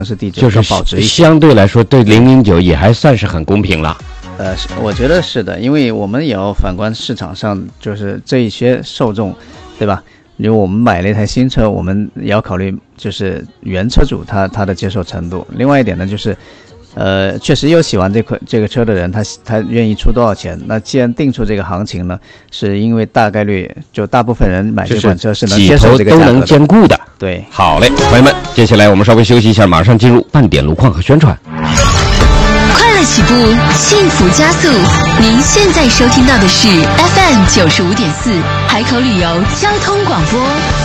市地址就是保值一些， 相对来说对009也还算是很公平了。 我觉得是的，因为我们也要反观市场上就是这一些受众，对吧？如果我们买了一台新车，我们也要考虑就是原车主他的接受程度。另外一点呢，就是确实有喜欢这个车的人，他愿意出多少钱。那既然定出这个行情呢，是因为大概率就大部分人买这款车是能接受这个价格的， 都能兼顾的。 对， 好嘞，朋友们，接下来我们稍微休息一下，马上进入半点路况和宣传。 快乐起步，幸福加速。您现在收听到的是 FM 95.4海口旅游交通广播。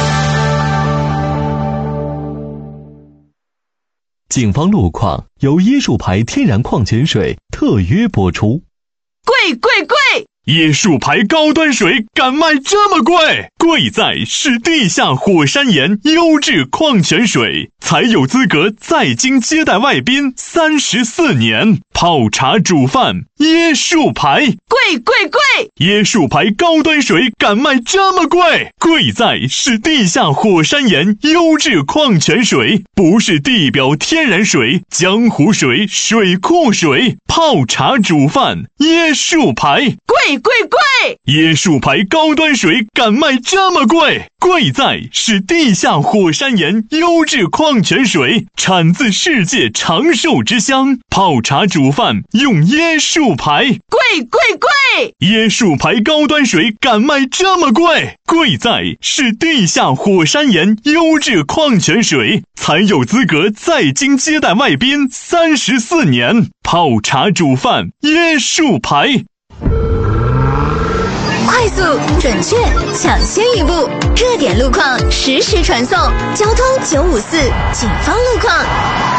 警方路况由椰树牌天然矿泉水特约播出。 贵！ 椰树牌高端水敢卖这么贵？贵在是地下火山岩优质矿泉水，才有资格在京接待外宾34年。泡茶煮饭，椰树牌。 贵！ 椰树牌高端水敢卖这么贵？贵在是地下火山岩优质矿泉水，不是地表天然水、江湖水、水库水。泡茶煮饭，椰树牌。 贵！ 椰树牌高端水敢卖这么贵？贵在是地下火山岩优质矿泉水，产自世界长寿之乡。泡茶煮饭用椰树牌。 贵！ 椰树牌高端水敢卖这么贵？贵在是地下火山岩优质矿泉水，才有资格在京接待外宾34年。泡茶煮饭，椰树牌。 快速、准确、抢先一步，热点路况实时传送。交通954，警方路况。